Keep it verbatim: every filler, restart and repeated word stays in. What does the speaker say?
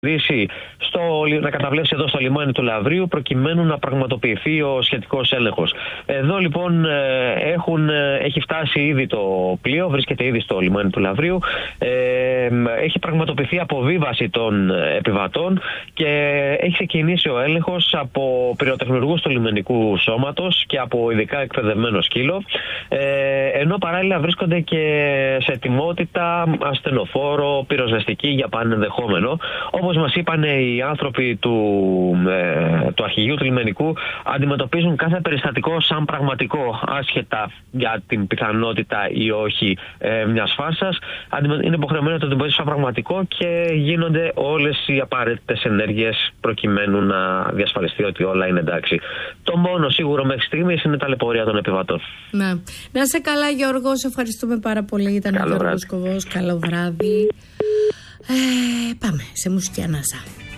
Στο, να καταβλέψει εδώ στο λιμάνι του Λαυρίου προκειμένου να πραγματοποιηθεί ο σχετικός έλεγχος. Εδώ λοιπόν έχουν, έχει φτάσει ήδη το πλοίο, βρίσκεται ήδη στο λιμάνι του Λαυρίου, ε, έχει πραγματοποιηθεί αποβίβαση των επιβατών και έχει ξεκινήσει ο έλεγχος από πυροτεχνουργούς του λιμενικού σώματος και από ειδικά εκπαιδευμένο σκύλο, ε, ενώ παράλληλα βρίσκονται και σε ετοιμότητα ασθενοφόρο, πυροσβεστική για πανενδεχόμενο. Όπως μας είπαν οι άνθρωποι του, ε, του αρχηγείου του λιμενικού, αντιμετωπίζουν κάθε περιστατικό σαν πραγματικό, άσχετα για την πιθανότητα ή όχι ε, μιας φάρσας. Είναι υποχρεωμένοι να το αντιμετωπίσουν σαν πραγματικό και γίνονται όλες οι απαραίτητες ενέργειες προκειμένου να διασφαλιστεί ότι όλα είναι εντάξει. Το μόνο σίγουρο μέχρι στιγμής είναι τα ταλαιπωρία των επιβατών. Να, να είσαι καλά, Γιώργο, σε ευχαριστούμε πάρα πολύ. Ήταν ο Γιώργος Κοβός. Καλό βράδυ. Ε, πάμε σε μουσική ανάσα.